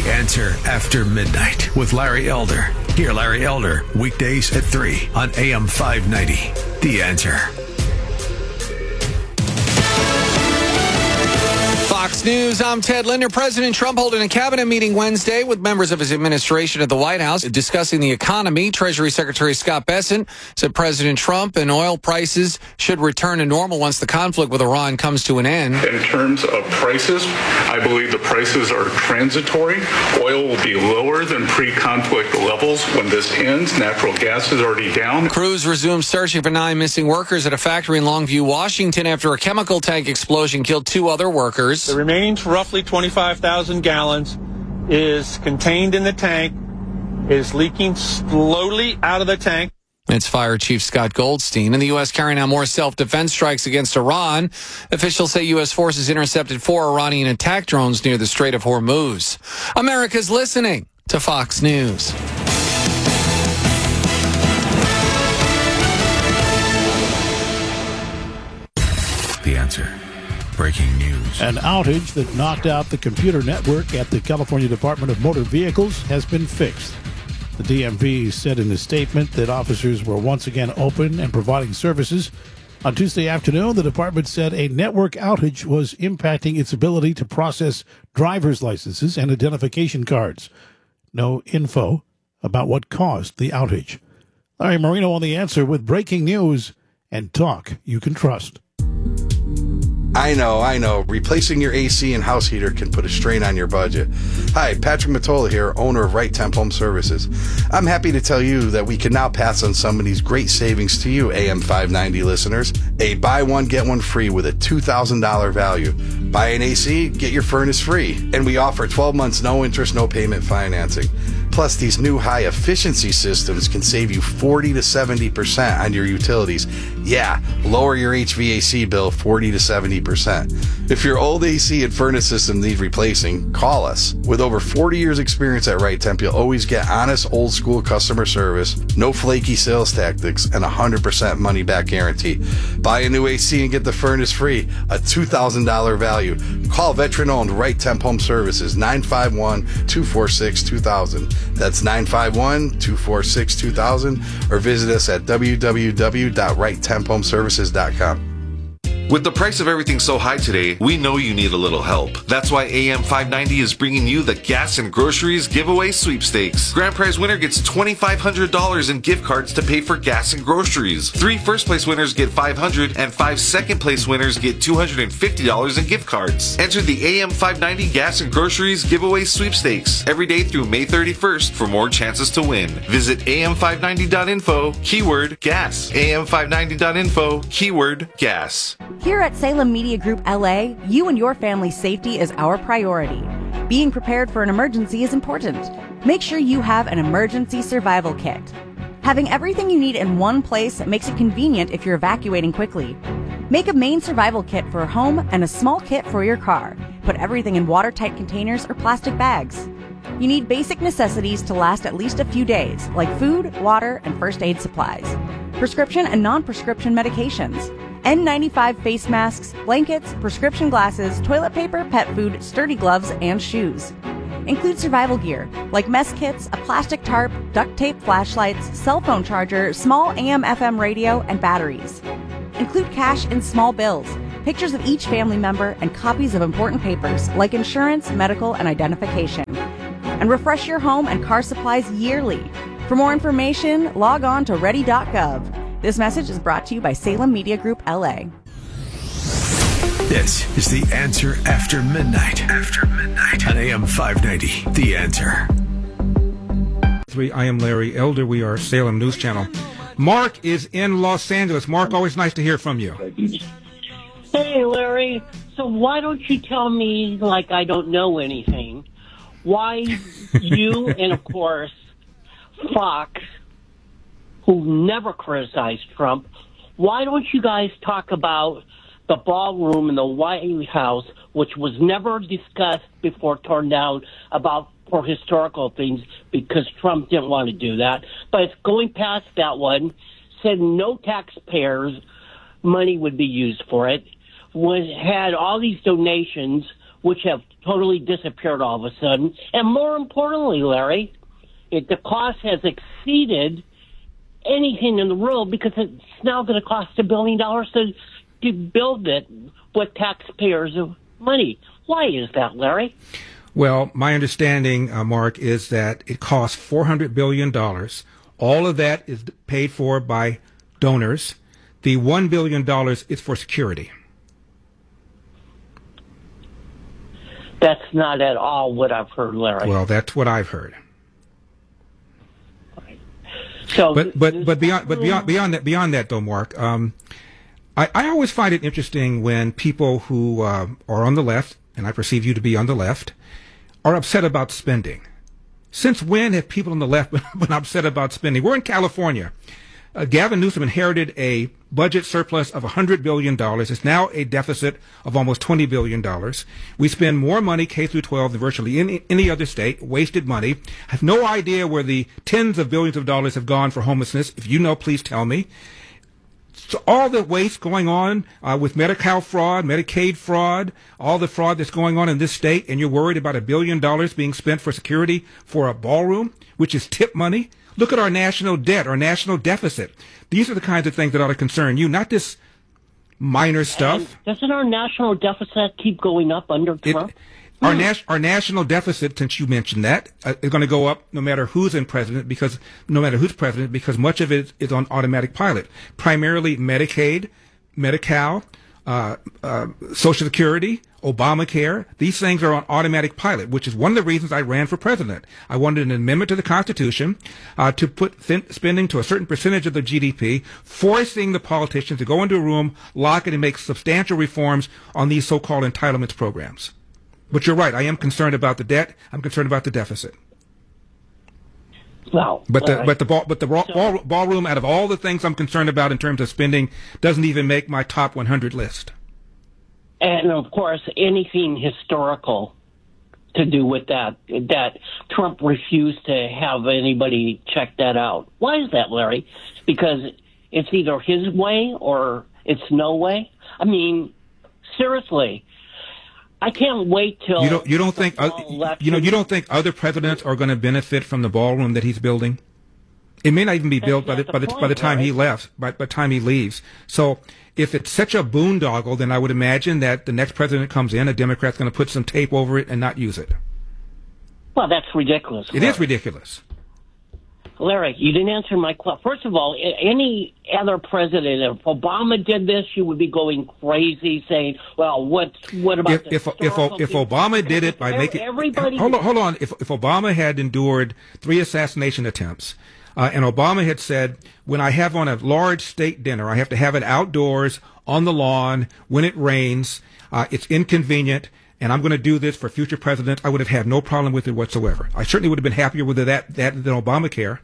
Answer After Midnight with Larry Elder. Hear Larry Elder weekdays at 3 on AM 590. The Answer. Fox News, I'm Ted Linder. President Trump holding a cabinet meeting Wednesday with members of his administration at the White House discussing the economy. Treasury Secretary Scott Bessent said President Trump and oil prices should return to normal once the conflict with Iran comes to an end. In terms of prices, I believe the prices are transitory. Oil will be lower than pre-conflict levels when this ends. Natural gas is already down. Crews resumed searching for 9 missing workers at a factory in Longview, Washington after a chemical tank explosion killed 2 other workers. The remaining roughly 25,000 gallons is contained in the tank, is leaking slowly out of the tank. It's Fire Chief Scott Goldstein. And the U.S. carrying out more self-defense strikes against Iran. Officials say U.S. forces intercepted 4 Iranian attack drones near the Strait of Hormuz. America's listening to Fox News. The Answer. Breaking news. An outage that knocked out the computer network at the California Department of Motor Vehicles has been fixed. The DMV said in a statement that officers were once again open and providing services. On Tuesday afternoon, the department said a network outage was impacting its ability to process driver's licenses and identification cards. No info about what caused the outage. Larry Marino on The Answer with breaking news and talk you can trust. I know. Replacing your AC and house heater can put a strain on your budget. Hi, Patrick Mottola here, owner of Right Temp Home Services. I'm happy to tell you that we can now pass on some of these great savings to you, AM 590 listeners. A buy one, get one free with a $2,000 value. Buy an AC, get your furnace free. And we offer 12 months, no interest, no payment financing. Plus, these new high-efficiency systems can save you 40 to 70% on your utilities. Yeah, lower your HVAC bill 40 to 70%. If your old AC and furnace system need replacing, call us. With over 40 years experience at Right Temp, you'll always get honest, old-school customer service, no flaky sales tactics, and 100% money-back guarantee. Buy a new AC and get the furnace free, a $2,000 value. Call veteran-owned Right Temp Home Services, 951-246-2000. That's 951-246-2000, or visit us at www.righttemphomeservices.com. With the price of everything so high today, we know you need a little help. That's why AM 590 is bringing you the Gas and Groceries Giveaway Sweepstakes. Grand prize winner gets $2,500 in gift cards to pay for gas and groceries. 3 first-place winners get $500, and 5 second-place winners get $250 in gift cards. Enter the AM 590 Gas and Groceries Giveaway Sweepstakes every day through May 31st for more chances to win. Visit am590.info, keyword gas. am590.info, keyword gas. Here at Salem Media Group LA, you and your family's safety is our priority. Being prepared for an emergency is important. Make sure you have an emergency survival kit. Having everything you need in one place makes it convenient if you're evacuating quickly. Make a main survival kit for a home and a small kit for your car. Put everything in watertight containers or plastic bags. You need basic necessities to last at least a few days, like food, water, and first aid supplies. Prescription and non-prescription medications. N95 face masks, blankets, prescription glasses, toilet paper, pet food, sturdy gloves, and shoes. Include survival gear, like mess kits, a plastic tarp, duct tape flashlights, cell phone charger, small AM/FM radio, and batteries. Include cash in small bills, pictures of each family member, and copies of important papers, like insurance, medical, and identification. And refresh your home and car supplies yearly. For more information, log on to ready.gov. This message is brought to you by Salem Media Group LA. This is The Answer After Midnight. After Midnight on AM 590. The Answer. I am Larry Elder. We are Salem News Channel. Mark is in Los Angeles. Mark, always nice to hear from you. Hey, Larry. So why don't you tell me like I don't know anything? Why you and, of course, Fox, who never criticized Trump, why don't you guys talk about the ballroom in the White House, which was never discussed before torn down for historical things because Trump didn't want to do that. But it's going past that one, said no taxpayers' money would be used for it, had all these donations, which have totally disappeared all of a sudden. And more importantly, Larry, the cost has exceeded anything in the world because it's now going to cost $1 billion to build it with taxpayers' money. Why is that, Larry? Well, my understanding, Mark, is that it costs $400 billion. All of that is paid for by donors. The $1 billion is for security. That's not at all what I've heard, Larry. Well, that's what I've heard. So, but beyond that though, Mark, I always find it interesting when people who are on the left, and I perceive you to be on the left, are upset about spending. Since when have people on the left been upset about spending? We're in California. Gavin Newsom inherited a budget surplus of $100 billion. It's now a deficit of almost $20 billion. We spend more money K through 12 than virtually any other state, wasted money. I have no idea where the tens of billions of dollars have gone for homelessness. If you know, please tell me. So all the waste going on with Medi-Cal fraud, Medicaid fraud, all the fraud that's going on in this state, and you're worried about $1 billion being spent for security for a ballroom, which is tip money. Look at our national debt, our national deficit. These are the kinds of things that ought to concern you, not this minor stuff. And doesn't our national deficit keep going up under Trump? Our national deficit, since you mentioned that, is going to go up no matter who's president because much of it is on automatic pilot. Primarily Medicaid, Medi-Cal, Social Security, Obamacare. These things are on automatic pilot, which is one of the reasons I ran for president. I wanted an amendment to the Constitution to put spending to a certain percentage of the GDP, forcing the politicians to go into a room, lock it, and make substantial reforms on these so-called entitlements programs. But you're right. I am concerned about the debt. I'm concerned about the deficit. Well, but the ballroom, out of all the things I'm concerned about in terms of spending, doesn't even make my top 100 list. And of course, anything historical to do with that Trump refused to have anybody check that out. Why is that, Larry? Because it's either his way or it's no way. I mean, seriously. I can't wait till you don't think you don't think other presidents are going to benefit from the ballroom that he's building. It may not even be built by the time he left, by the time he leaves. So if it's such a boondoggle, then I would imagine that the next president comes in, a Democrat's going to put some tape over it and not use it. Well, that's ridiculous. It is ridiculous. Larry, you didn't answer my question. First of all, any other president, if Obama did this, you would be going crazy, saying, "Well, what about if Obama did it by making everybody?" Hold on. If Obama had endured 3 assassination attempts, and Obama had said, "When I have on a large state dinner, I have to have it outdoors on the lawn when it rains. It's inconvenient." And I'm going to do this for future presidents, I would have had no problem with it whatsoever. I certainly would have been happier with that than Obamacare.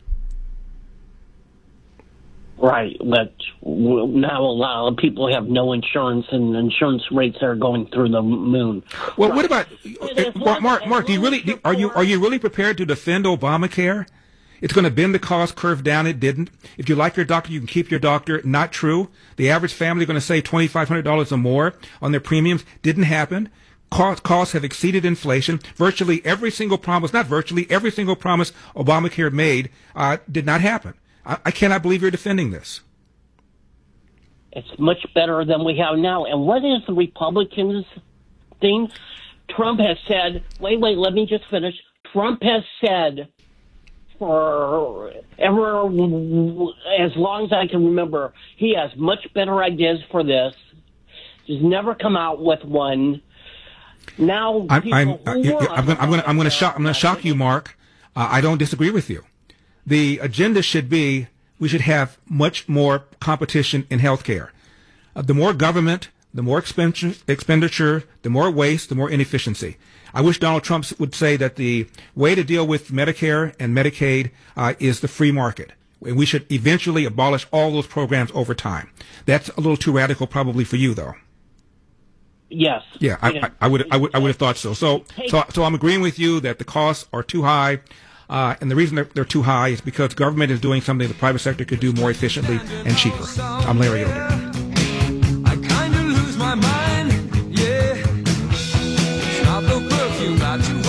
Right, but now a lot of people have no insurance, and insurance rates are going through the moon. Well, right. What about Mark? Do you really are you really prepared to defend Obamacare? It's going to bend the cost curve down. It didn't. If you like your doctor, you can keep your doctor. Not true. The average family is going to save $2,500 or more on their premiums. Didn't happen. Costs have exceeded inflation. Virtually every single promise, not virtually, every single promise Obamacare made did not happen. I cannot believe you're defending this. It's much better than we have now. And what is the Republicans' thing? Trump has said, wait, let me just finish. Trump has said for ever, as long as I can remember, he has much better ideas for this. He's never come out with one. Now, I'm going to shock you, Mark. I don't disagree with you. The agenda should be we should have much more competition in healthcare. The more government, the more expenditure, the more waste, the more inefficiency. I wish Donald Trump would say that the way to deal with Medicare and Medicaid is the free market. And we should eventually abolish all those programs over time. That's a little too radical probably for you, though. Yes. Yeah, I would have thought so. So I'm agreeing with you that the costs are too high, and the reason they're too high is because government is doing something the private sector could do more efficiently and cheaper. I'm Larry Elder. I kind of lose my mind, yeah. It's not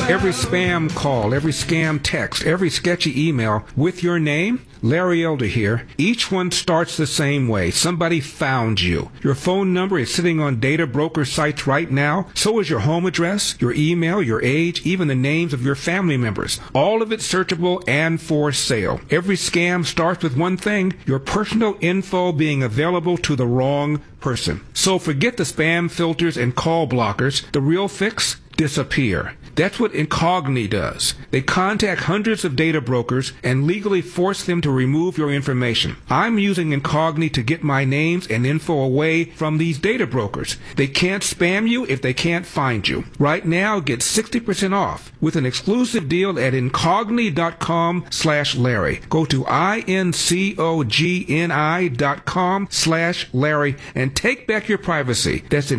Every spam call, every scam text, every sketchy email with your name, Larry Elder here, each one starts the same way. Somebody found you. Your phone number is sitting on data broker sites right now. So is your home address, your email, your age, even the names of your family members. All of it searchable and for sale. Every scam starts with one thing, your personal info being available to the wrong person. So forget the spam filters and call blockers. The real fix? Disappear. That's what Incogni does. They contact hundreds of data brokers and legally force them to remove your information. I'm using Incogni to get my names and info away from these data brokers. They can't spam you if they can't find you. Right now, get 60% off with an exclusive deal at Incogni.com/Larry. Go to INCOGNI.com/Larry and take back your privacy. That's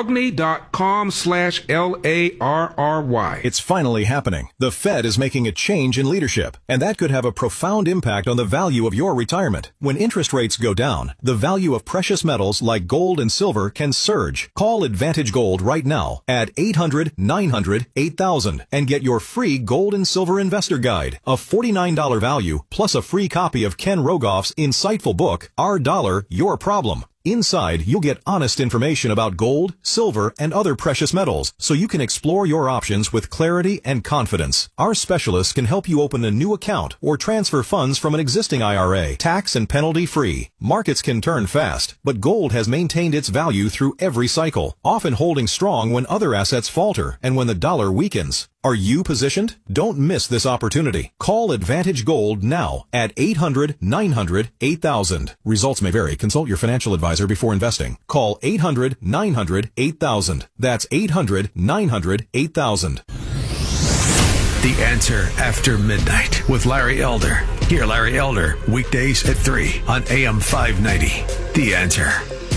Incogni.com/LARRY. It's finally happening. The Fed is making a change in leadership, and that could have a profound impact on the value of your retirement. When interest rates go down, the value of precious metals like gold and silver can surge. Call Advantage Gold right now at 800-900-8000 and get your free gold and silver investor guide, a $49 value, plus a free copy of Ken Rogoff's insightful book, Our Dollar, Your Problem. Inside, you'll get honest information about gold, silver, and other precious metals, so you can explore your options with clarity and confidence. Our specialists can help you open a new account or transfer funds from an existing IRA, tax and penalty free. Markets can turn fast, but gold has maintained its value through every cycle, often holding strong when other assets falter and when the dollar weakens. Are you positioned? Don't miss this opportunity. Call Advantage Gold now at 800-900-8000. Results may vary. Consult your financial advisor before investing. Call 800-900-8000. That's 800-900-8000. The Answer After Midnight with Larry Elder. Hear Larry Elder weekdays at 3 on AM 590. The Answer.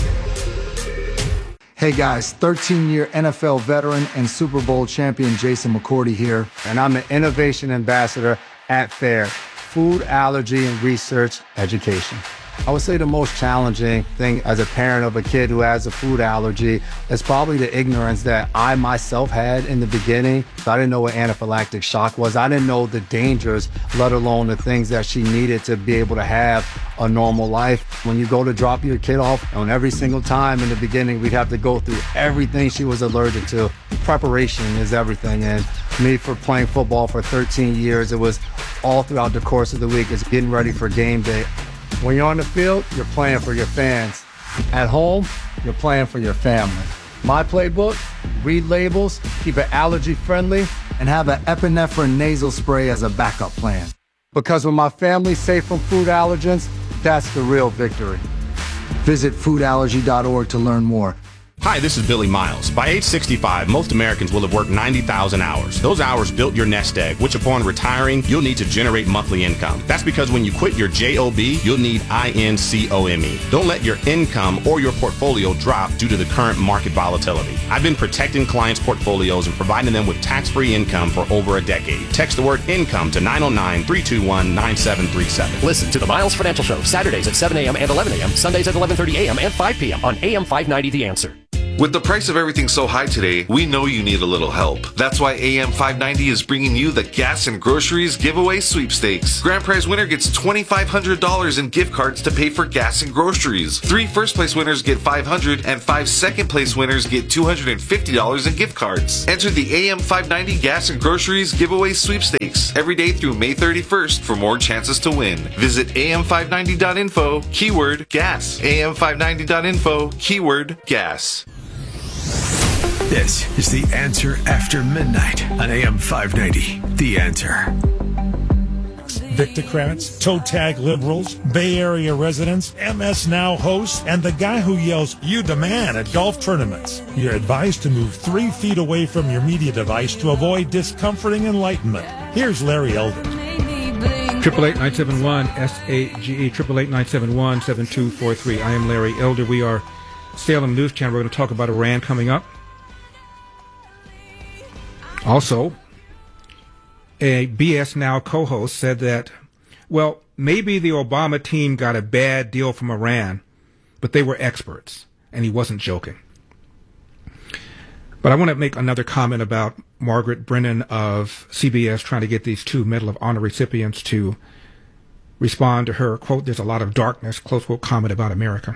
Hey guys, 13-year NFL veteran and Super Bowl champion Jason McCourty here, and I'm the Innovation Ambassador at FAIR, Food Allergy and Research Education. I would say the most challenging thing as a parent of a kid who has a food allergy is probably the ignorance that I myself had in the beginning. I didn't know what anaphylactic shock was. I didn't know the dangers, let alone the things that she needed to be able to have a normal life. When you go to drop your kid off, and every single time in the beginning, we'd have to go through everything she was allergic to. Preparation is everything. And me, for playing football for 13 years, it was all throughout the course of the week. It's getting ready for game day. When you're on the field, you're playing for your fans. At home, you're playing for your family. My playbook: read labels, keep it allergy friendly, and have an epinephrine nasal spray as a backup plan. Because when my family's safe from food allergens, that's the real victory. Visit foodallergy.org to learn more. Hi, this is Billy Miles. By age 65, most Americans will have worked 90,000 hours. Those hours built your nest egg, which upon retiring, you'll need to generate monthly income. That's because when you quit your JOB, you'll need INCOME. Don't let your income or your portfolio drop due to the current market volatility. I've been protecting clients' portfolios and providing them with tax-free income for over a decade. Text the word income to 909-321-9737. Listen to the Miles Financial Show, Saturdays at 7 a.m. and 11 a.m., Sundays at 11:30 a.m. and 5 p.m. on AM 590 The Answer. With the price of everything so high today, we know you need a little help. That's why AM 590 is bringing you the Gas and Groceries Giveaway Sweepstakes. Grand prize winner gets $2,500 in gift cards to pay for gas and groceries. 3 first-place winners get $500, and 5 second-place winners get $250 in gift cards. Enter the AM 590 Gas and Groceries Giveaway Sweepstakes every day through May 31st for more chances to win. Visit am590.info, keyword gas. am590.info, keyword gas. This is The Answer After Midnight on AM 590. The Answer. Victocrats, toe tag liberals, Bay Area residents, MS Now hosts, and the guy who yells, "You demand" at golf tournaments. You're advised to move 3 feet away from your media device to avoid discomforting enlightenment. Here's Larry Elder. 888-971-SAGE, 888-971-7243. I am Larry Elder. We are Salem News Channel. We're going to talk about Iran coming up. Also, a BS Now co-host said that, well, maybe the Obama team got a bad deal from Iran, but they were experts, and he wasn't joking. But I want to make another comment about Margaret Brennan of CBS trying to get these 2 Medal of Honor recipients to respond to her, quote, "There's a lot of darkness," close quote, comment about America.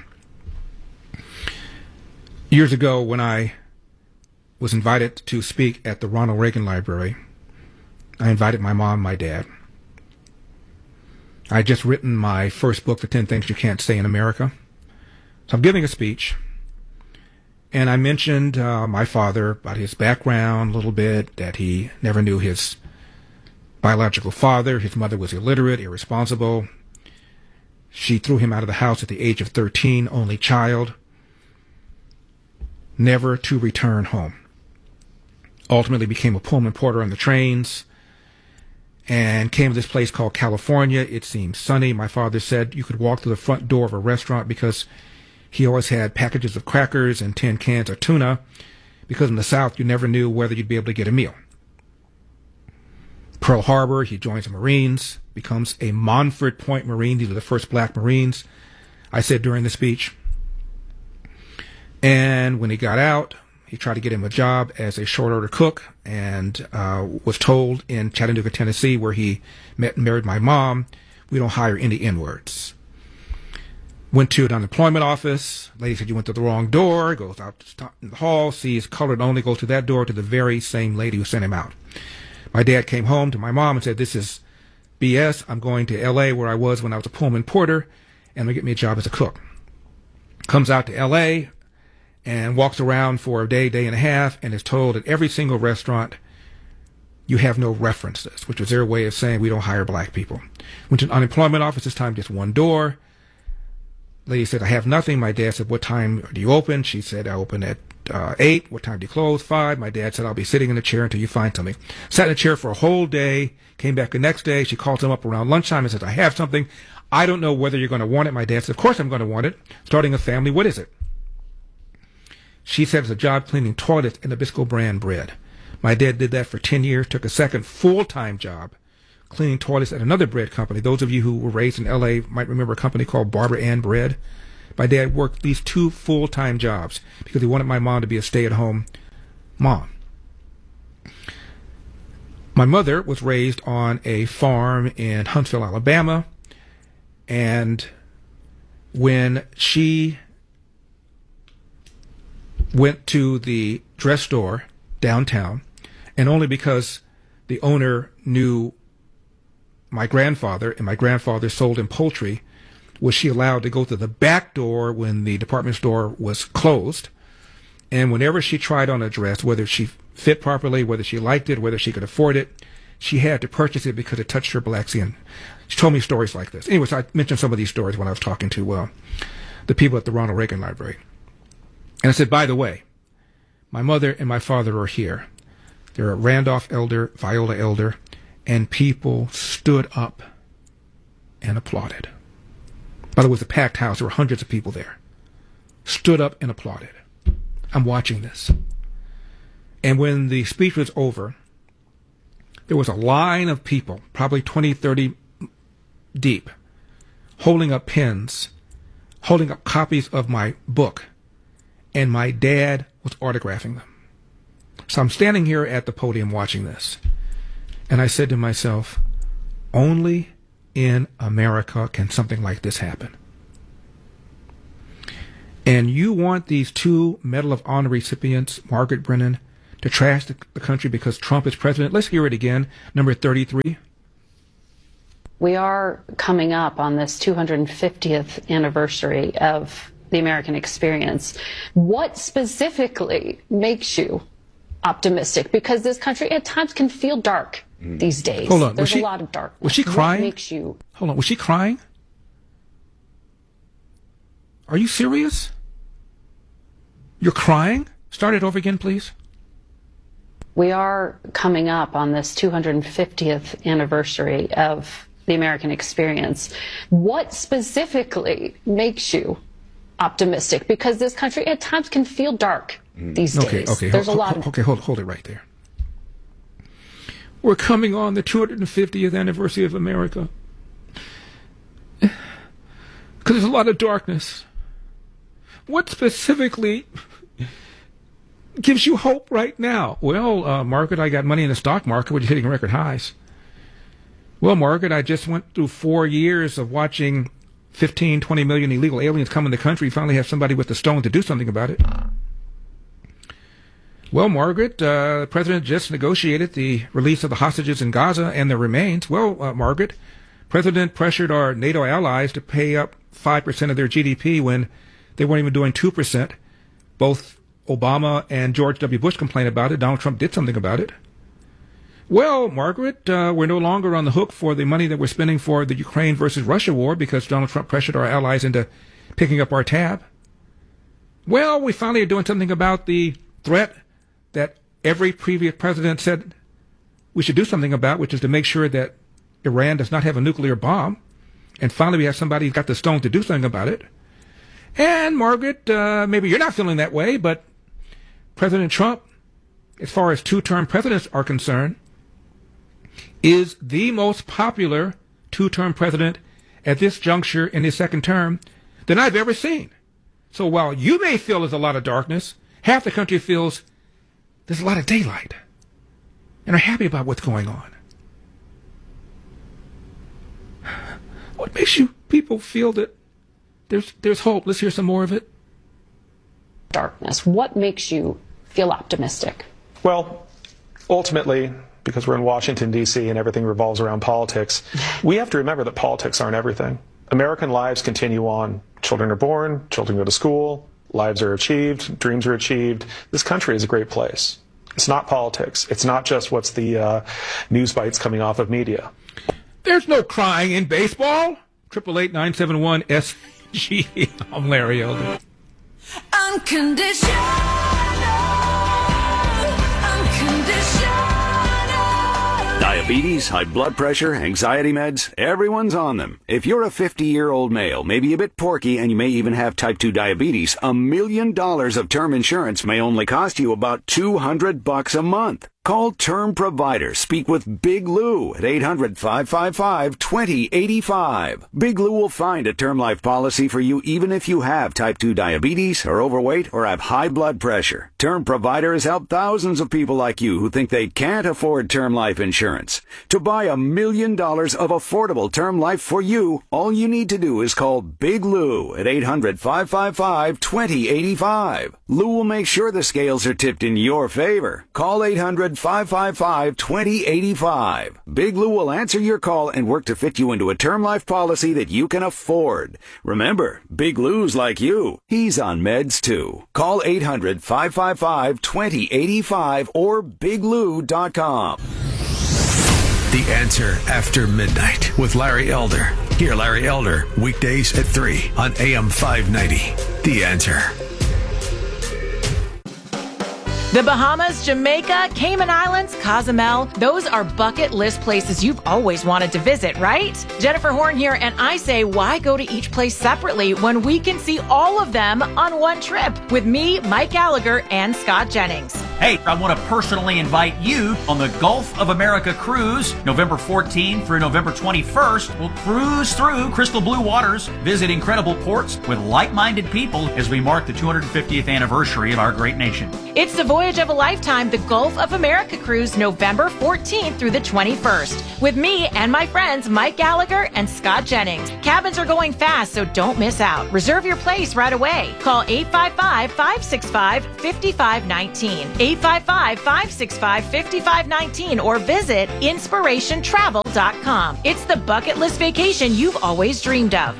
Years ago, when I was invited to speak at the Ronald Reagan Library, I invited my mom, my dad. I had just written my first book, The 10 Things You Can't Say in America. So I'm giving a speech. And I mentioned my father, about his background a little bit, that he never knew his biological father. His mother was illiterate, irresponsible. She threw him out of the house at the age of 13, only child, never to return home. Ultimately became a Pullman porter on the trains and came to this place called California. It seemed sunny. My father said you could walk through the front door of a restaurant because he always had packages of crackers and tin cans of tuna, because in the South you never knew whether you'd be able to get a meal. Pearl Harbor, he joins the Marines, becomes a Montford Point Marine. These are the first black Marines, I said during the speech. And when he got out, he tried to get him a job as a short order cook, and was told in Chattanooga, Tennessee, where he met and married my mom, we don't hire any N-words. Went to an unemployment office. Lady said, you went to the wrong door. Goes out in the hall, sees colored only, goes to that door, to the very same lady who sent him out. My dad came home to my mom and said, this is BS. I'm going to L.A. where I was when I was a Pullman porter, and they get me a job as a cook. Comes out to L.A. and walks around for a day, day and a half, and is told at every single restaurant, you have no references, which was their way of saying we don't hire black people. Went to an unemployment office, this time just one door. Lady said, I have nothing. My dad said, what time do you open? She said, I open at 8. What time do you close? 5. My dad said, I'll be sitting in the chair until you find something. Sat in the chair for a whole day, came back the next day. She called him up around lunchtime and said, I have something. I don't know whether you're going to want it. My dad said, of course I'm going to want it. Starting a family, what is it? She said it's a job cleaning toilets and Nabisco brand bread. My dad did that for 10 years, took a second full-time job cleaning toilets at another bread company. Those of you who were raised in L.A. might remember a company called Barbara Ann Bread. My dad worked these 2 full-time jobs because he wanted my mom to be a stay-at-home mom. My mother was raised on a farm in Huntsville, Alabama, and when she went to the dress store downtown, and only because the owner knew my grandfather, and my grandfather sold him poultry, was she allowed to go to the back door when the department store was closed. And whenever she tried on a dress, whether she fit properly, whether she liked it, whether she could afford it, she had to purchase it because it touched her black skin. She told me stories like this. Anyways, I mentioned some of these stories when I was talking to the people at the Ronald Reagan Library. And I said, by the way, my mother and my father are here. They're Randolph Elder, Viola Elder, and people stood up and applauded. By the way, it was a packed house. There were hundreds of people there. Stood up and applauded. I'm watching this. And when the speech was over, there was a line of people, probably 20, 30 deep, holding up pens, holding up copies of my book, and my dad was autographing them. So I'm standing here at the podium watching this, and I said to myself, only in America can something like this happen. And you want these 2 Medal of Honor recipients, Margaret Brennan, to trash the country because Trump is president? Let's hear it again. Number 33. We are coming up on this 250th anniversary of the American experience. What specifically makes you optimistic? Because this country at times can feel dark these days. Hold on. There's a lot of darkness. Was she crying? What makes you... Hold on. Was she crying? Are you serious? You're crying? Start it over again, please. We are coming up on this 250th anniversary of the American experience. What specifically makes you optimistic? Because this country at times can feel dark these days. Okay. There's a lot of... Okay, hold it right there. We're coming on the 250th anniversary of America. Because there's a lot of darkness. What specifically gives you hope right now? Well, Margaret, I got money in the stock market, which is hitting record highs. Well, Margaret, I just went through 4 years of watching 15, 20 million illegal aliens come in the country. Finally have somebody with the stone to do something about it. Well, Margaret, the president just negotiated the release of the hostages in Gaza and their remains. Well, Margaret, president pressured our NATO allies to pay up 5% of their GDP when they weren't even doing 2%. Both Obama and George W. Bush complained about it. Donald Trump did something about it. Well, Margaret, we're no longer on the hook for the money that we're spending for the Ukraine versus Russia war because Donald Trump pressured our allies into picking up our tab. Well, we finally are doing something about the threat that every previous president said we should do something about, which is to make sure that Iran does not have a nuclear bomb. And finally we have somebody who's got the stone to do something about it. And Margaret, maybe you're not feeling that way, but President Trump, as far as two-term presidents are concerned, is the most popular two-term president at this juncture in his second term than I've ever seen. So while you may feel there's a lot of darkness, half the country feels there's a lot of daylight and are happy about what's going on. What makes you people feel that there's hope? Let's hear some more of it. Darkness. What makes you feel optimistic? Well, ultimately, because we're in Washington, D.C., and everything revolves around politics, we have to remember that politics aren't everything. American lives continue on. Children are born, children go to school, lives are achieved, dreams are achieved. This country is a great place. It's not politics. It's not just what's the news bites coming off of media. There's no crying in baseball. 888-971-SG. I'm Larry Elder. Unconditional. Diabetes, high blood pressure, anxiety meds, everyone's on them. If you're a 50-year-old male, maybe a bit porky, and you may even have type 2 diabetes, $1 million of term insurance may only cost you about $200 a month. Call Term Provider. Speak with Big Lou at 800-555-2085. Big Lou will find a term life policy for you even if you have type 2 diabetes, are overweight, or have high blood pressure. Term Provider has helped thousands of people like you who think they can't afford term life insurance. To buy $1 million of affordable term life for you, all you need to do is call Big Lou at 800-555-2085. Lou will make sure the scales are tipped in your favor. Call 800-555-2085. Big Lou will answer your call and work to fit you into a term life policy that you can afford. Remember, Big Lou's like you. He's on meds too. Call 800-555-2085 or biglou.com. The Answer After Midnight with Larry Elder. Hear Larry Elder weekdays at 3 on AM 590. The Answer. The Bahamas, Jamaica, Cayman Islands, Cozumel, those are bucket list places you've always wanted to visit, right? Jennifer Horn here, and I say, why go to each place separately when we can see all of them on one trip with me, Mike Gallagher, and Scott Jennings? Hey, I want to personally invite you on the Gulf of America cruise, November 14th through November 21st. We'll cruise through crystal blue waters, visit incredible ports with like-minded people as we mark the 250th anniversary of our great nation. It's the voyage of a lifetime, the Gulf of America cruise, November 14th through the 21st, with me and my friends Mike Gallagher and Scott Jennings. Cabins are going fast, so don't miss out. Reserve your place right away. Call 855-565-5519. 855-565-5519 or visit inspirationtravel.com. It's the bucket list vacation you've always dreamed of.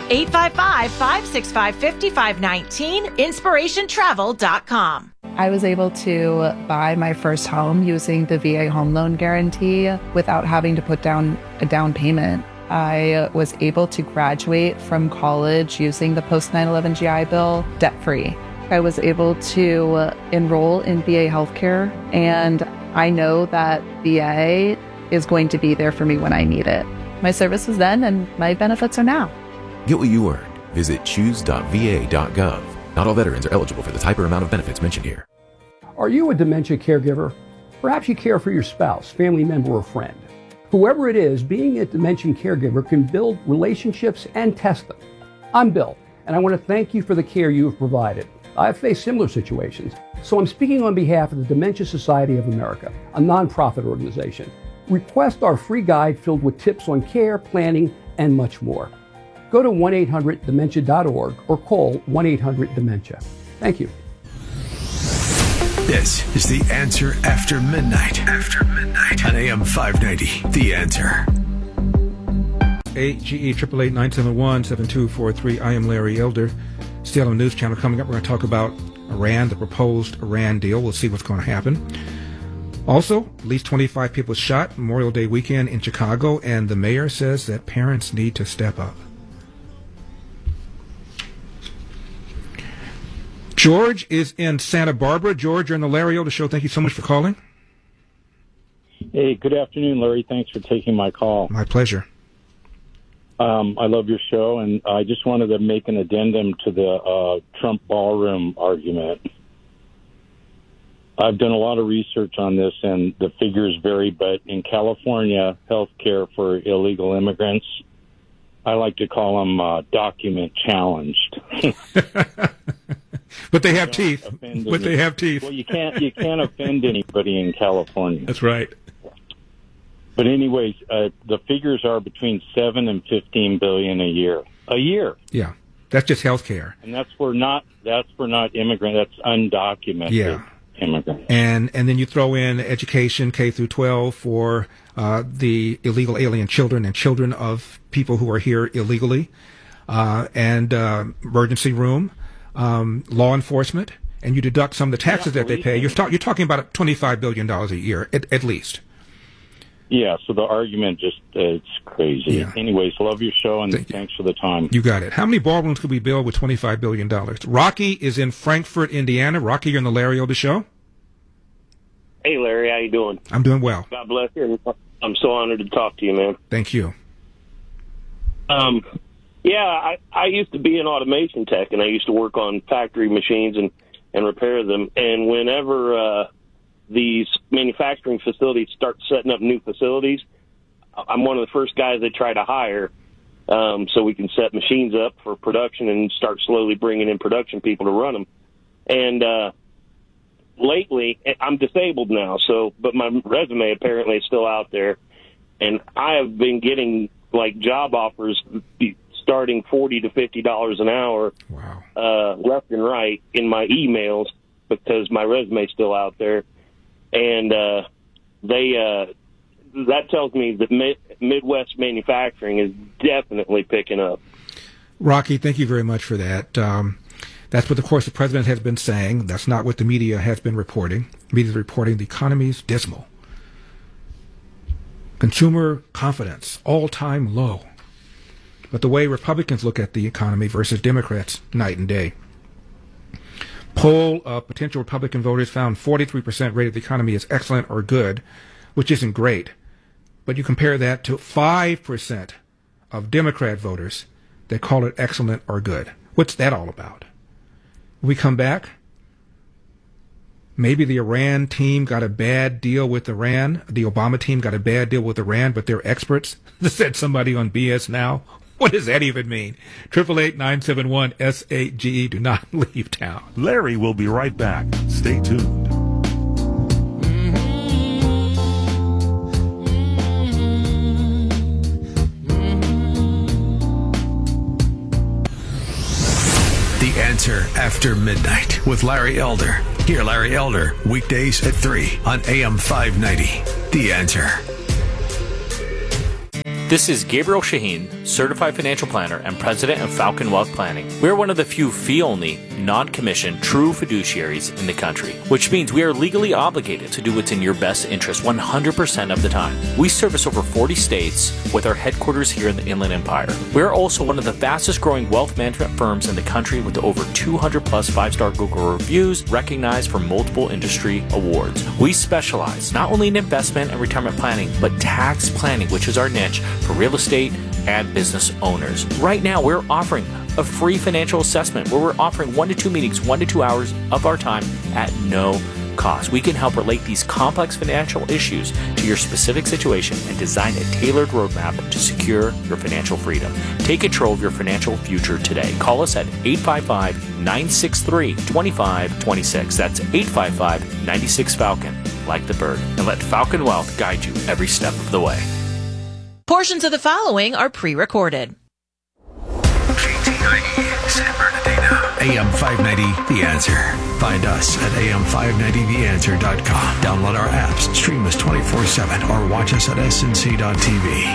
855-565-5519, inspirationtravel.com. I was able to buy my first home using the VA home loan guarantee without having to put down a down payment. I was able to graduate from college using the post 9/11 GI Bill debt-free. I was able to enroll in VA healthcare, and I know that VA is going to be there for me when I need it. My service was then, and my benefits are now. Get what you earned. Visit choose.va.gov. Not all veterans are eligible for the type or amount of benefits mentioned here. Are you a dementia caregiver? Perhaps you care for your spouse, family member, or friend. Whoever it is, being a dementia caregiver can build relationships and test them. I'm Bill, and I want to thank you for the care you have provided. I've faced similar situations, So I'm speaking on behalf of the Dementia Society of America, a nonprofit organization. Request our free guide filled with tips on care, planning, and much more. Go to 1-800-DEMENTIA.org or call 1-800-DEMENTIA. Thank you. This is The Answer After Midnight. After Midnight on AM 590. The Answer. 8GE888-971-7243. I am Larry Elder. Still on the News Channel. Coming up, we're going to talk about Iran, the proposed Iran deal. We'll see what's going to happen. Also, at least 25 people shot Memorial Day weekend in Chicago, and the mayor says that parents need to step up. George is in Santa Barbara. George, you're on the Larry Elder Show. Thank you so much for calling. Hey, good afternoon, Larry. Thanks for taking my call. My pleasure. I love your show, and I just wanted to make an addendum to the Trump ballroom argument. I've done a lot of research on this, and the figures vary, but in California, health care for illegal immigrants, I like to call them document challenged. But they have teeth. They have teeth. Well, you can't offend anybody in California. That's right. But anyways, the figures are between 7 and 15 billion a year. Yeah, that's just health care, and that's for not immigrant. That's undocumented. Yeah. Immigrant. And then you throw in education, K through 12, for the illegal alien children and children of people who are here illegally, and emergency room, law enforcement, and you deduct some of the taxes that they pay. You're talking about $25 billion a year, at least. Yeah, so the argument just, it's crazy. Yeah. Anyways, love your show, and thanks for the time. You got it. How many ballrooms could we build with $25 billion? Rocky is in Frankfort, Indiana. Rocky, you're on the Larry Elder Show. Hey, Larry, how you doing? I'm doing well. God bless you. I'm so honored to talk to you, man. Thank you. Yeah, I used to be an automation tech, and I used to work on factory machines and repair them. And whenever these manufacturing facilities start setting up new facilities, I'm one of the first guys they try to hire so we can set machines up for production and start slowly bringing in production people to run them. And lately, I'm disabled now, but my resume apparently is still out there, and I have been getting like job offers starting $40 to $50 an hour, left and right in my emails because my resume is still out there. And that tells me that Midwest manufacturing is definitely picking up. Rocky, thank you very much for that. That's what, of course, the president has been saying. That's not what the media has been reporting. The media is reporting the economy's dismal. Consumer confidence, all-time low. But the way Republicans look at the economy versus Democrats, night and day. Poll of potential Republican voters found 43% rated the economy as excellent or good, which isn't great. But you compare that to 5% of Democrat voters that call it excellent or good. What's that all about? When we come back, maybe the Iran team got a bad deal with Iran. The Obama team got a bad deal with Iran, but they're experts. Said somebody on BS Now. What does that even mean? 888-971-SAGE. Do not leave town. Larry will be right back. Stay tuned. The Answer After Midnight with Larry Elder. Hear Larry Elder weekdays at 3 on AM 590. The Answer. This is Gabriel Shaheen, Certified Financial Planner and President of Falcon Wealth Planning. We are one of the few fee-only, non-commissioned, true fiduciaries in the country, which means we are legally obligated to do what's in your best interest 100% of the time. We service over 40 states with our headquarters here in the Inland Empire. We are also one of the fastest growing wealth management firms in the country with over 200 plus 5-star Google reviews recognized for multiple industry awards. We specialize not only in investment and retirement planning, but tax planning, which is our niche for real estate and business owners. Right now, we're offering a free financial assessment where we're offering 1 to 2 meetings, 1 to 2 hours of our time at no cost, we can help relate these complex financial issues to your specific situation and design a tailored roadmap to secure your financial freedom. Take control of your financial future today. Call us at 855-963-2526. That's 855-96-FALCON, like the bird, and let Falcon Wealth guide you every step of the way. Portions of the following are pre-recorded. KT90, San Bernardino. AM 590, The Answer. Find us at am590theanswer.com. Download our apps, stream us 24/7, or watch us at snc.tv.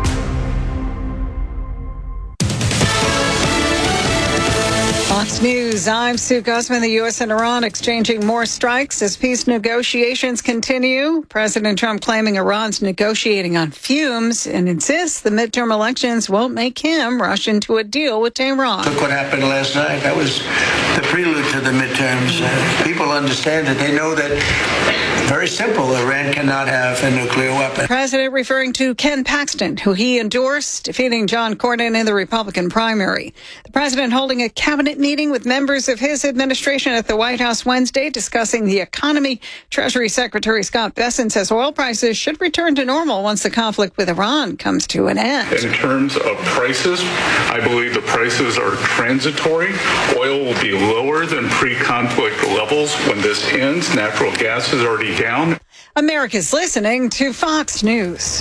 Fox News, I'm Sue Guzman. The U.S. and Iran exchanging more strikes as peace negotiations continue. President Trump claiming Iran's negotiating on fumes and insists the midterm elections won't make him rush into a deal with Tehran. Look what happened last night. That was the prelude to the midterms. People understand it. They know that, very simple, Iran cannot have a nuclear weapon. The president referring to Ken Paxton, who he endorsed, defeating John Cornyn in the Republican primary. The president holding a cabinet meeting with members of his administration at the White House Wednesday discussing the economy. Treasury Secretary Scott Bessent says oil prices should return to normal once the conflict with Iran comes to an end. In terms of prices, I believe the prices are transitory. Oil will be lower than pre-conflict levels when this ends. Natural gas is already down. America's listening to Fox News.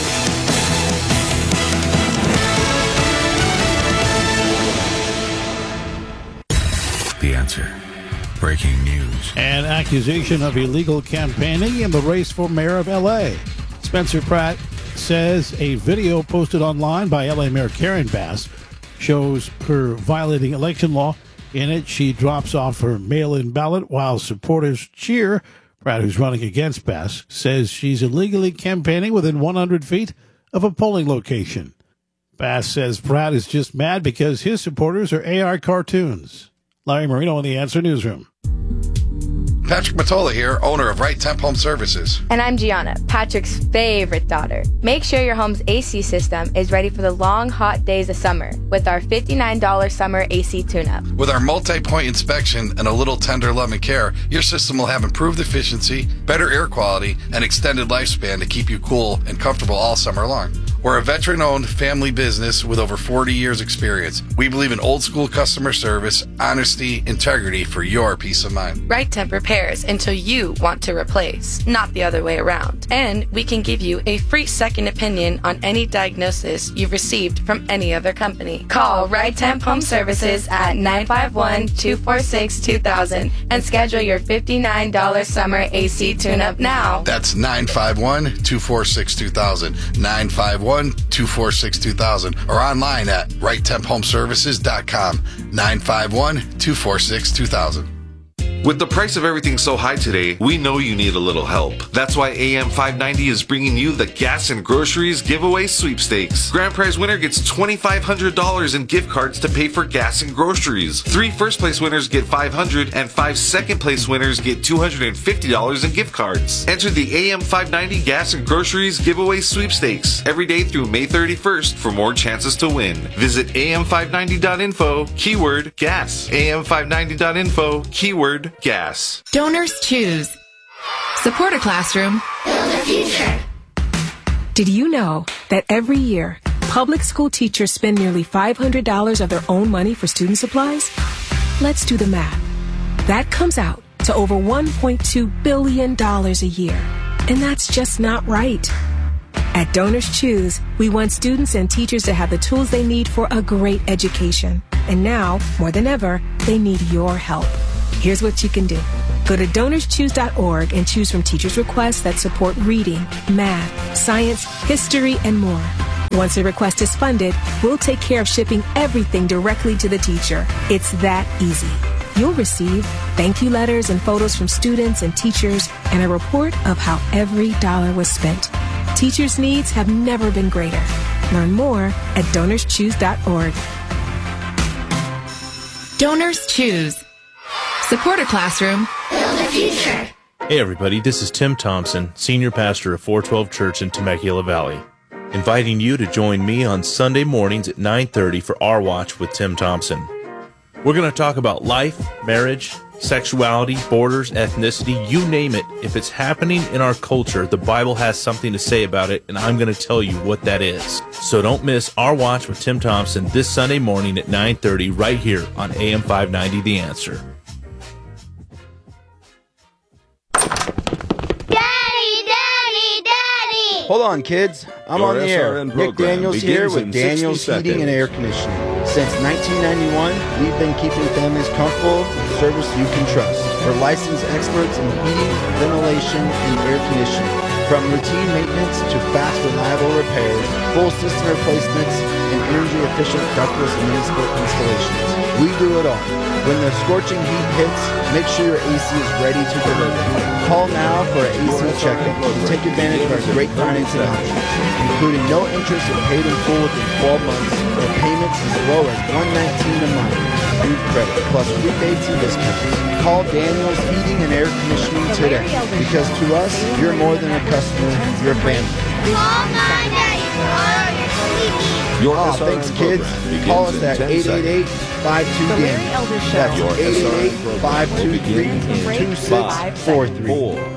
The Answer. Breaking news. An accusation of illegal campaigning in the race for mayor of L.A. Spencer Pratt says a video posted online by L.A. Mayor Karen Bass shows her violating election law. In it, she drops off her mail-in ballot while supporters cheer. Pratt, who's running against Bass, says she's illegally campaigning within 100 feet of a polling location. Bass says Pratt is just mad because his supporters are AR cartoons. Larry Marino in the Answer Newsroom. Patrick Matola here, owner of Right Temp Home Services. And I'm Gianna, Patrick's favorite daughter. Make sure your home's AC system is ready for the long, hot days of summer with our $59 summer AC tune-up. With our multi-point inspection and a little tender love and care, your system will have improved efficiency, better air quality, and extended lifespan to keep you cool and comfortable all summer long. We're a veteran-owned family business with over 40 years experience. We believe in old-school customer service, honesty, integrity for your peace of mind. Right Temp repairs until you want to replace, not the other way around. And we can give you a free second opinion on any diagnosis you've received from any other company. Call Right Temp Home Services at 951-246-2000 and schedule your $59 summer AC tune-up now. That's 951-246-2000, 951-246-2000, or online at righttemphomeservices.com, 951-246-2000. With the price of everything so high today, we know you need a little help. That's why AM 590 is bringing you the Gas and Groceries Giveaway Sweepstakes. Grand prize winner gets $2,500 in gift cards to pay for gas and groceries. 3 first place winners get $500 and 5 second place winners get $250 in gift cards. Enter the AM 590 Gas and Groceries Giveaway Sweepstakes every day through May 31st for more chances to win. Visit am590.info, keyword gas. am590.info, keyword gas. Donors choose. Support a classroom. Build a future. Did you know that every year, public school teachers spend nearly $500 of their own money for student supplies? Let's do the math. That comes out to over $1.2 billion a year. And that's just not right. At Donors Choose, we want students and teachers to have the tools they need for a great education. And now, more than ever, they need your help. Here's what you can do. Go to DonorsChoose.org and choose from teachers' requests that support reading, math, science, history, and more. Once a request is funded, we'll take care of shipping everything directly to the teacher. It's that easy. You'll receive thank you letters and photos from students and teachers and a report of how every dollar was spent. Teachers' needs have never been greater. Learn more at DonorsChoose.org. Donors Choose. Support a classroom. Build a future. Hey everybody, this is Tim Thompson, Senior Pastor of 412 Church in Temecula Valley, inviting you to join me on Sunday mornings at 9:30 for Our Watch with Tim Thompson. We're going to talk about life, marriage, sexuality, borders, ethnicity, you name it. If it's happening in our culture, the Bible has something to say about it, and I'm going to tell you what that is. So don't miss Our Watch with Tim Thompson this Sunday morning at 9:30 right here on AM 590 The Answer. Hold on, kids. I'm on the air. Nick Daniels here with Daniels Heating and Air Conditioning. Since 1991, we've been keeping families comfortable with service you can trust. We're licensed experts in heating, ventilation, and air conditioning. From routine maintenance to fast, reliable repairs, full system replacements, and energy-efficient ductless municipal installations. We do it all. When the scorching heat hits, make sure your AC is ready to deliver. Call now for an AC checkup and take advantage of our great financing options, including no interest and paid in full within 12 months or payments as low as $119 a month through credit, plus rebates and discounts. Call Daniels Heating and Air Conditioning today, because to us, you're more than a customer, you're family. Thanks, kids. Call us at 888-52-DANIELS. That's 888-523-2643.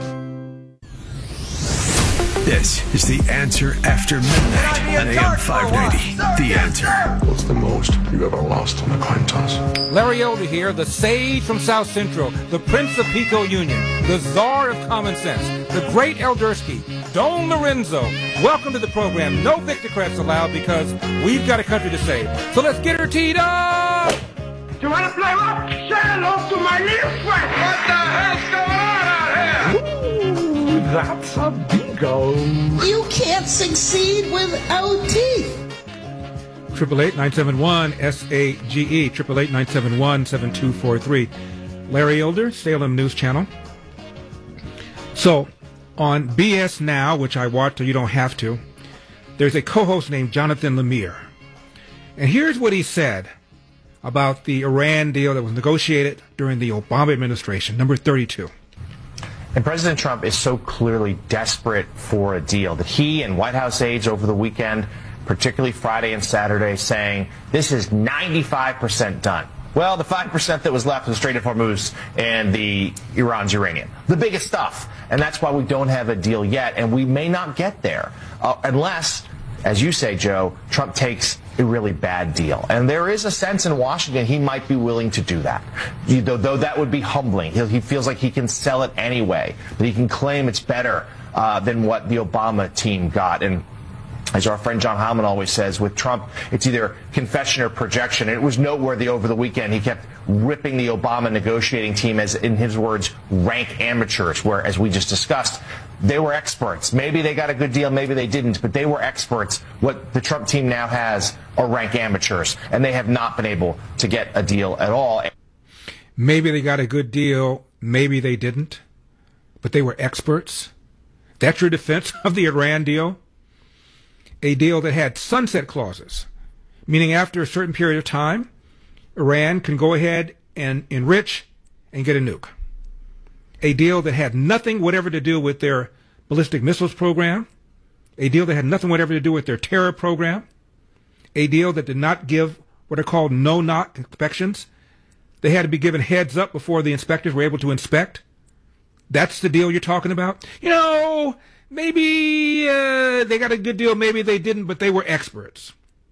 This is The Answer After Midnight on AM 590. The Answer. What's the most you've ever lost on a coin toss? Larry Elder here, the sage from South Central, the Prince of Pico Union, the czar of common sense, the great Eldersky, Don Lorenzo. Welcome to the program. No Victor Crest allowed because we've got a country to save. So let's get her teed up! You want to play rock? Say hello to my little friend. What the hell's going on out here? Ooh, that's a bingo. You can't succeed without teeth. 888-971-SAGE, 888-971-7243. Larry Elder, Salem News Channel. So, on BS Now, which I watch so you don't have to, there's a co-host named Jonathan Lemire. And here's what he said about the Iran deal that was negotiated during the Obama administration, number 32. And President Trump is so clearly desperate for a deal that he and White House aides over the weekend, particularly Friday and Saturday, saying this is 95% done. Well, the 5% that was left was Strait of Hormuz and the Iran's uranium. The biggest stuff. And that's why we don't have a deal yet, and we may not get there unless, as you say, Joe, Trump takes a really bad deal. And there is a sense in Washington he might be willing to do that, though that would be humbling. He feels like he can sell it anyway, that he can claim it's better than what the Obama team got. And as our friend John Hallman always says, with Trump, it's either confession or projection. And it was noteworthy over the weekend. He kept ripping the Obama negotiating team as, in his words, rank amateurs, where, as we just discussed, they were experts. Maybe they got a good deal, maybe they didn't, but they were experts. What the Trump team now has are rank amateurs, and they have not been able to get a deal at all. Maybe they got a good deal, maybe they didn't, but they were experts. That's your defense of the Iran deal? A deal that had sunset clauses, meaning after a certain period of time, Iran can go ahead and enrich and get a nuke. A deal that had nothing whatever to do with their ballistic missiles program. A deal that had nothing whatever to do with their terror program. A deal that did not give what are called no-knock inspections. They had to be given heads up before the inspectors were able to inspect. That's the deal you're talking about? You know, maybe they got a good deal, maybe they didn't, but they were experts.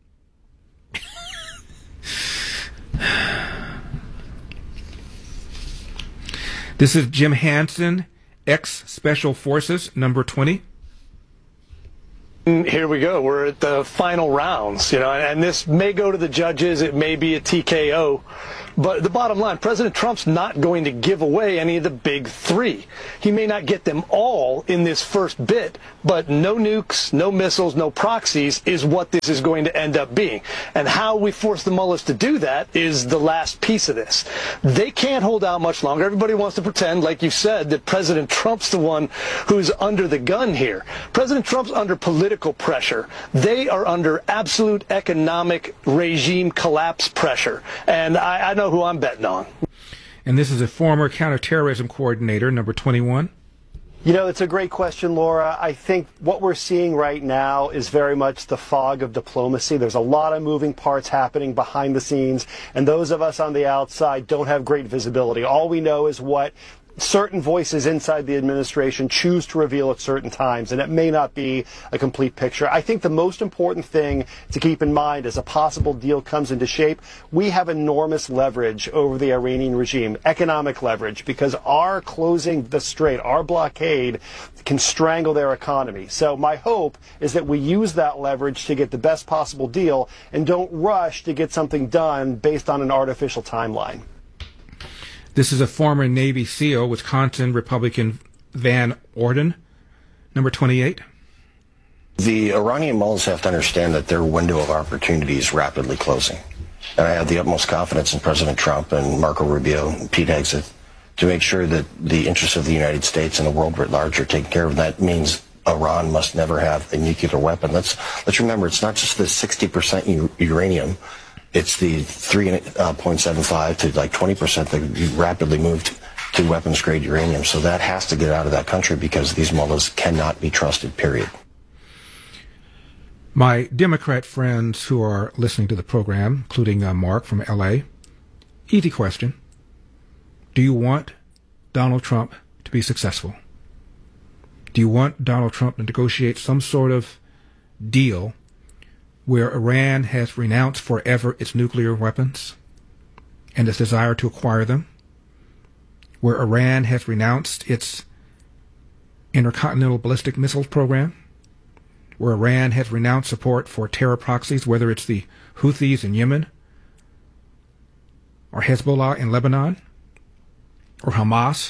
This is Jim Hansen, ex-Special Forces, number 20. Here we go. We're at the final rounds, and this may go to the judges. It may be a TKO. But the bottom line, President Trump's not going to give away any of the big three. He may not get them all in this first bit, but no nukes, no missiles, no proxies is what this is going to end up being. And how we force the mullahs to do that is the last piece of this. They can't hold out much longer. Everybody wants to pretend, like you said, that President Trump's the one who's under the gun here. President Trump's under political pressure. They are under absolute economic regime collapse pressure. And I know who I'm betting on. And this is a former counterterrorism coordinator, number 21. It's a great question, Laura. I think what we're seeing right now is very much the fog of diplomacy. There's a lot of moving parts happening behind the scenes, and those of us on the outside don't have great visibility. All we know is what certain voices inside the administration choose to reveal at certain times, and it may not be a complete picture. I think the most important thing to keep in mind as a possible deal comes into shape, we have enormous leverage over the Iranian regime, economic leverage, because our closing the strait, our blockade, can strangle their economy. So my hope is that we use that leverage to get the best possible deal and don't rush to get something done based on an artificial timeline. This is a former Navy SEAL, Wisconsin Republican Van Orden, number 28. The Iranian mullahs have to understand that their window of opportunity is rapidly closing. And I have the utmost confidence in President Trump and Marco Rubio and Pete Hegseth to make sure that the interests of the United States and the world writ large are taken care of. That means Iran must never have a nuclear weapon. Let's remember, it's not just the 60% uranium. It's the 3.75 to like 20% that rapidly moved to weapons-grade uranium. So that has to get out of that country because these mullahs cannot be trusted, period. My Democrat friends who are listening to the program, including Mark from L.A., easy question. Do you want Donald Trump to be successful? Do you want Donald Trump to negotiate some sort of deal where Iran has renounced forever its nuclear weapons and its desire to acquire them, where Iran has renounced its intercontinental ballistic missiles program, where Iran has renounced support for terror proxies, whether it's the Houthis in Yemen, or Hezbollah in Lebanon, or Hamas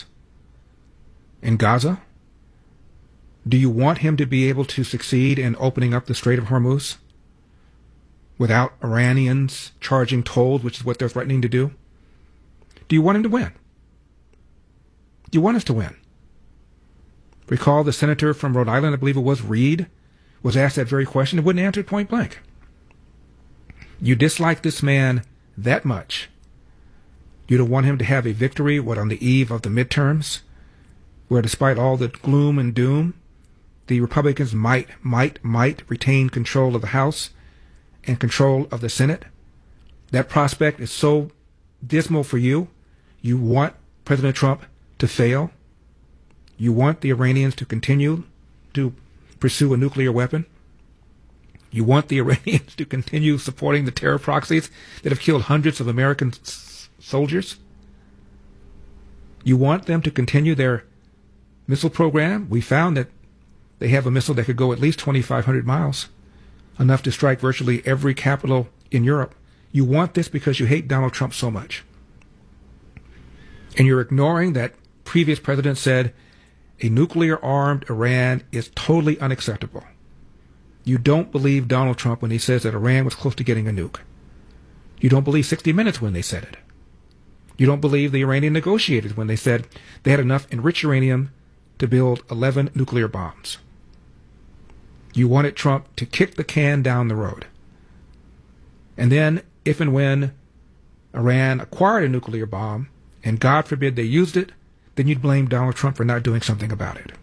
in Gaza? Do you want him to be able to succeed in opening up the Strait of Hormuz without Iranians charging tolls, which is what they're threatening to do? Do you want him to win? Do you want us to win? Recall the senator from Rhode Island, I believe it was, Reed, was asked that very question and wouldn't answer it point blank. You dislike this man that much. You don't want him to have a victory, on the eve of the midterms, where despite all the gloom and doom, the Republicans might retain control of the House and control of the Senate. That prospect is so dismal for you. You want President Trump to fail. You want the Iranians to continue to pursue a nuclear weapon. You want the Iranians to continue supporting the terror proxies that have killed hundreds of American soldiers. You want them to continue their missile program. We found that they have a missile that could go at least 2,500 miles. Enough to strike virtually every capital in Europe. You want this because you hate Donald Trump so much. And you're ignoring that previous president said a nuclear-armed Iran is totally unacceptable. You don't believe Donald Trump when he says that Iran was close to getting a nuke. You don't believe 60 Minutes when they said it. You don't believe the Iranian negotiators when they said they had enough enriched uranium to build 11 nuclear bombs. You wanted Trump to kick the can down the road. And then, if and when Iran acquired a nuclear bomb, and God forbid they used it, then you'd blame Donald Trump for not doing something about it.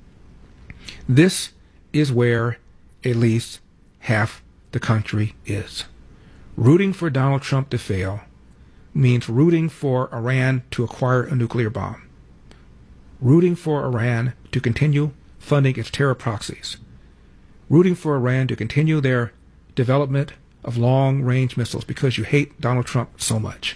This is where at least half the country is. Rooting for Donald Trump to fail means rooting for Iran to acquire a nuclear bomb. Rooting for Iran to continue funding its terror proxies. Rooting for Iran to continue their development of long-range missiles because you hate Donald Trump so much.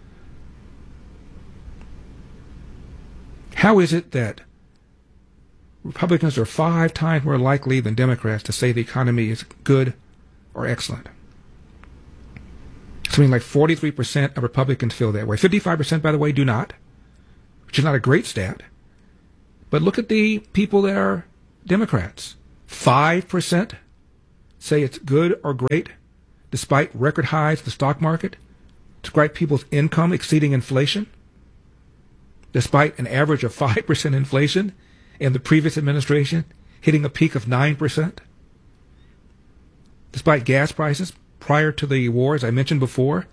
How is it that Republicans are 5 times more likely than Democrats to say the economy is good or excellent? Something like 43% of Republicans feel that way. 55%, by the way, do not, which is not a great stat. But look at the people that are Democrats. 5% say it's good or great, despite record highs in the stock market, despite people's income exceeding inflation, despite an average of 5% inflation in the previous administration hitting a peak of 9%, despite gas prices prior to the war, as I mentioned before,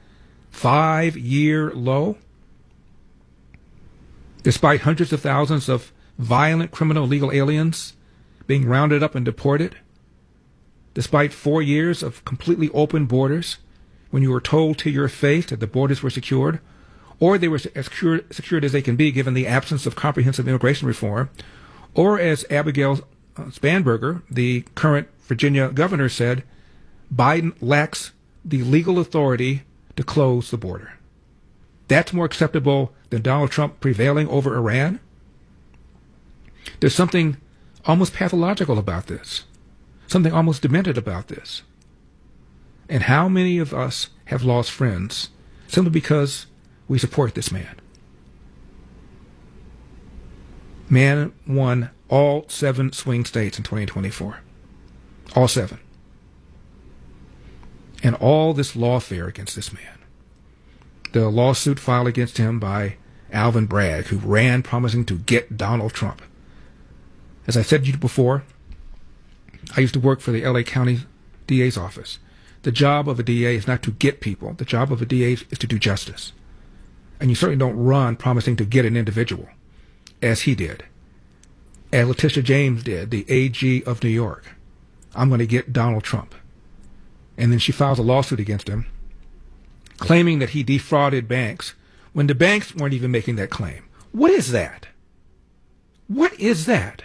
5-year low, despite hundreds of thousands of violent criminal illegal aliens being rounded up and deported, despite 4 years of completely open borders, when you were told to your face that the borders were secured, or they were as secured as they can be given the absence of comprehensive immigration reform, or as Abigail Spanberger, the current Virginia governor, said, Biden lacks the legal authority to close the border. That's more acceptable than Donald Trump prevailing over Iran? There's something almost pathological about this, something almost demented about this. And how many of us have lost friends simply because we support this man? Man won all 7 swing states in 2024. All 7. And all this lawfare against this man. The lawsuit filed against him by Alvin Bragg, who ran promising to get Donald Trump. As I said to you before, I used to work for the LA County DA's office. The job of a DA is not to get people. The job of a DA is to do justice. And you certainly don't run promising to get an individual, as he did, as Letitia James did, the AG of New York. I'm going to get Donald Trump. And then she files a lawsuit against him, claiming that he defrauded banks when the banks weren't even making that claim. What is that? What is that?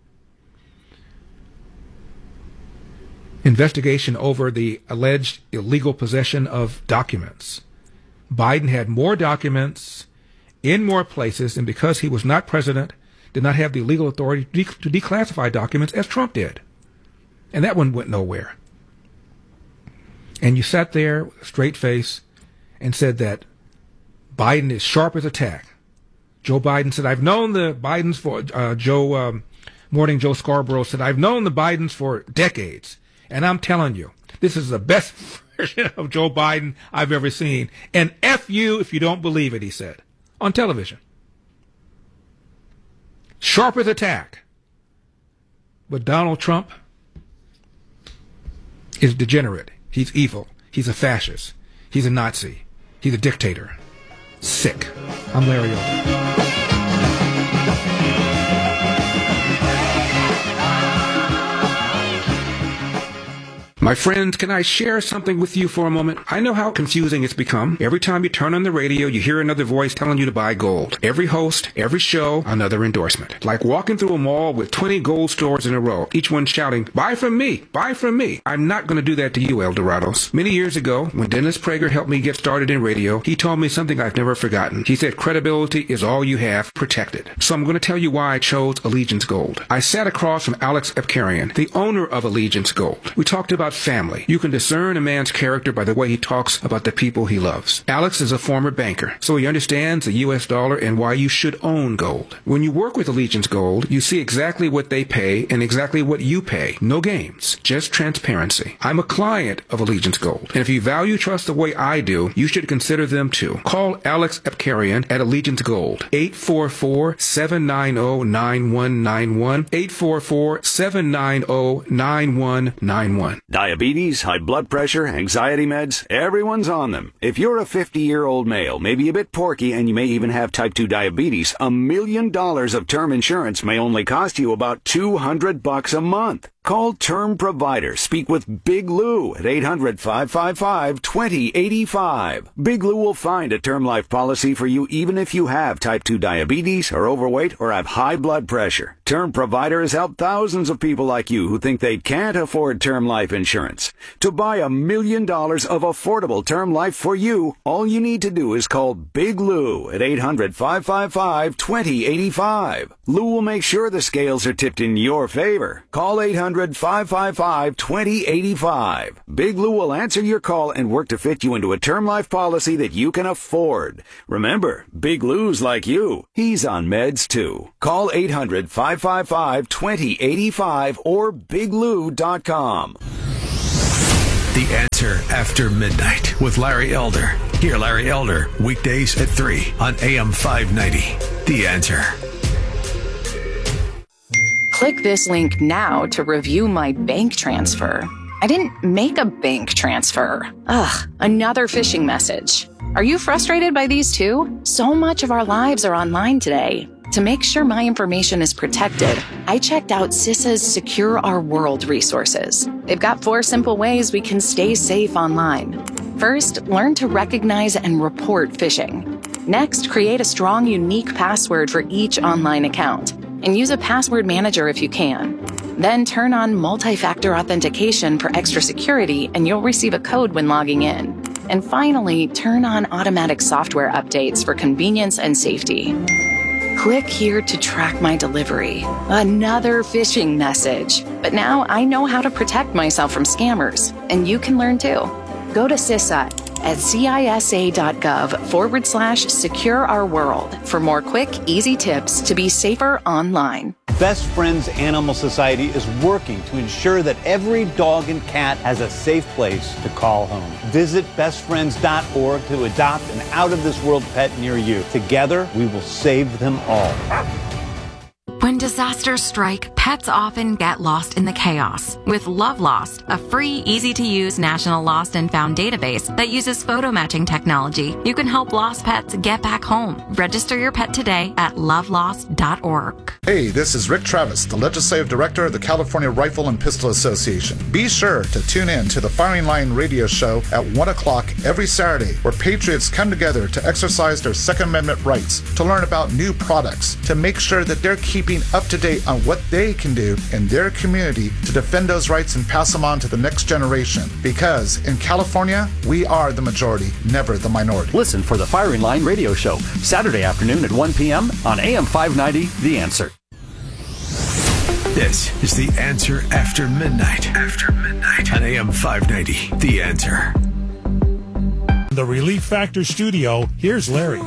Investigation over the alleged illegal possession of documents. Biden had more documents in more places, and because he was not president, did not have the legal authority to declassify documents as Trump did. And that one went nowhere. And you sat there with a straight face and said that Biden is sharp as a tack. Joe Biden said, I've known the Bidens for, Morning Joe Scarborough said, I've known the Bidens for decades. And I'm telling you, this is the best version of Joe Biden I've ever seen. And F you if you don't believe it, he said, on television. Sharp as a tack. But Donald Trump is degenerate. He's evil. He's a fascist. He's a Nazi. He's a dictator. Sick. I'm Larry Elder. My friends, can I share something with you for a moment? I know how confusing it's become. Every time you turn on the radio, you hear another voice telling you to buy gold. Every host, every show, another endorsement. Like walking through a mall with 20 gold stores in a row, each one shouting, buy from me, buy from me. I'm not going to do that to you, El Dorados. Many years ago, when Dennis Prager helped me get started in radio, he told me something I've never forgotten. He said, credibility is all you have, protect it. So I'm going to tell you why I chose Allegiance Gold. I sat across from Alex Epkarian, the owner of Allegiance Gold. We talked about family. You can discern a man's character by the way he talks about the people he loves. Alex is a former banker, so he understands the U.S. dollar and why you should own gold. When you work with Allegiance Gold, you see exactly what they pay and exactly what you pay. No games, just transparency. I'm a client of Allegiance Gold, and if you value trust the way I do, you should consider them too. Call Alex Epkarian at Allegiance Gold, 844-790-9191, 844-790-9191. Diabetes, high blood pressure, anxiety meds, everyone's on them. If you're a 50-year-old male, maybe a bit porky, and you may even have type 2 diabetes, $1 million of term insurance may only cost you about $200 a month. Call Term Provider. Speak with Big Lou at 800-555-2085. Big Lou will find a term life policy for you even if you have type 2 diabetes, are overweight, or have high blood pressure. Term Provider has helped thousands of people like you who think they can't afford term life insurance. To buy $1 million of affordable term life for you, all you need to do is call Big Lou at 800-555-2085. Lou will make sure the scales are tipped in your favor. Call 800-555-2085. Big Lou will answer your call and work to fit you into a term life policy that you can afford. Remember, Big Lou's like you. He's on meds too. Call 800-555-2085 or biglou.com. The Answer After Midnight with Larry Elder. Hear Larry Elder weekdays at 3 on AM 590. The Answer. Click this link now to review my bank transfer. I didn't make a bank transfer. Ugh, another phishing message. Are you frustrated by these too? So much of our lives are online today. To make sure my information is protected, I checked out CISA's Secure Our World resources. They've got 4 simple ways we can stay safe online. First, learn to recognize and report phishing. Next, create a strong, unique password for each online account, and use a password manager if you can. Then turn on multi-factor authentication for extra security, and you'll receive a code when logging in. And finally, turn on automatic software updates for convenience and safety. Click here to track my delivery. Another phishing message. But now I know how to protect myself from scammers, and you can learn too. Go to CISA at CISA.gov/Secure Our World for more quick, easy tips to be safer online. Best Friends Animal Society is working to ensure that every dog and cat has a safe place to call home. Visit bestfriends.org to adopt an out-of-this-world pet near you. Together, we will save them all. When disasters strike, pets often get lost in the chaos. With Love Lost, a free, easy-to-use national lost and found database that uses photo matching technology, you can help lost pets get back home. Register your pet today at lovelost.org. Hey, this is Rick Travis, the Legislative Director of the California Rifle and Pistol Association. Be sure to tune in to the Firing Line radio show at 1 o'clock every Saturday, where patriots come together to exercise their Second Amendment rights, to learn about new products, to make sure that they're keeping up to date on what they can do in their community to defend those rights and pass them on to the next generation. Because in California, we are the majority, never the minority. Listen for the Firing Line radio show, Saturday afternoon at 1 p.m. on AM 590, The Answer. This is The Answer After Midnight. After midnight on AM 590, The Answer. The Relief Factor studio, here's Larry.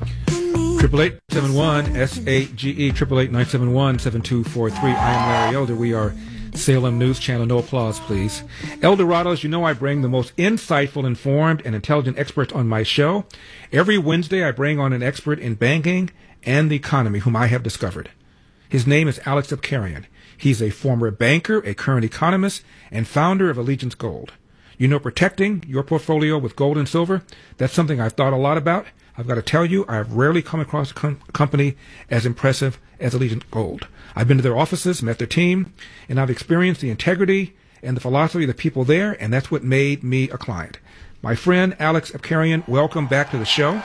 888-71-SAGE, 888-971-7243. I am Larry Elder. We are Salem News Channel. No applause, please. Eldorados, you know I bring the most insightful, informed, and intelligent experts on my show. Every Wednesday, I bring on an expert in banking and the economy whom I have discovered. His name is Alex Abkarian. He's a former banker, a current economist, and founder of Allegiance Gold. You know, protecting your portfolio with gold and silver, that's something I've thought a lot about. I've got to tell you, I've rarely come across a company as impressive as Allegiance Gold. I've been to their offices, met their team, and I've experienced the integrity and the philosophy of the people there, and that's what made me a client. My friend Alex Abkarian, welcome back to the show.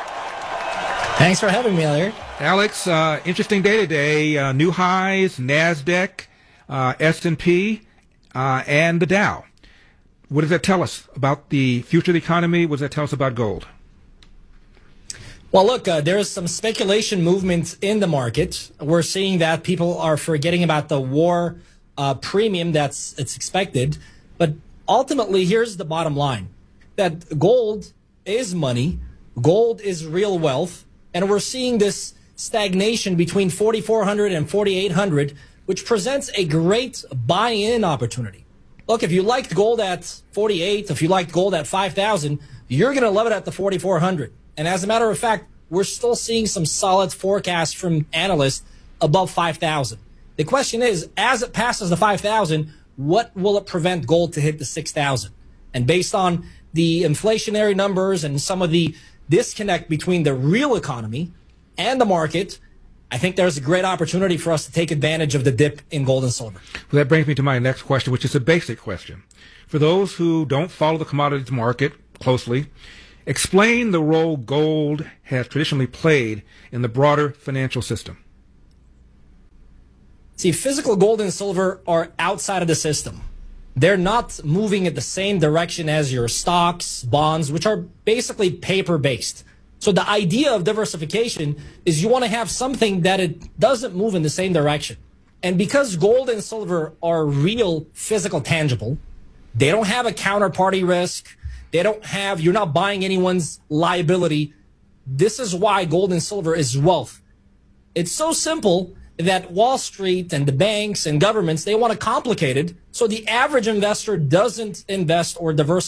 Thanks for having me, Larry. Alex, interesting day today. New highs, NASDAQ, S&P, and the Dow. What does that tell us about the future of the economy? What does that tell us about gold? Well, look, there's some speculation movement in the market. We're seeing that people are forgetting about the war premium it's expected. But ultimately, here's the bottom line, that gold is money, gold is real wealth, and we're seeing this stagnation between 4,400 and 4,800, which presents a great buy-in opportunity. Look, if you liked gold at 48, if you liked gold at 5,000, you're going to love it at the 4,400. And as a matter of fact, we're still seeing some solid forecasts from analysts above 5,000. The question is, as it passes the 5,000, what will it prevent gold to hit the 6,000? And based on the inflationary numbers and some of the disconnect between the real economy and the market, I think there's a great opportunity for us to take advantage of the dip in gold and silver. Well, that brings me to my next question, which is a basic question. For those who don't follow the commodities market closely, explain the role gold has traditionally played in the broader financial system. See, physical gold and silver are outside of the system. They're not moving in the same direction as your stocks, bonds, which are basically paper-based. So the idea of diversification is you want to have something that it doesn't move in the same direction. And because gold and silver are real, physical, tangible, they don't have a counterparty risk. You're not buying anyone's liability. This is why gold and silver is wealth. It's so simple that Wall Street and the banks and governments, they want to complicate it. So the average investor doesn't invest or diversify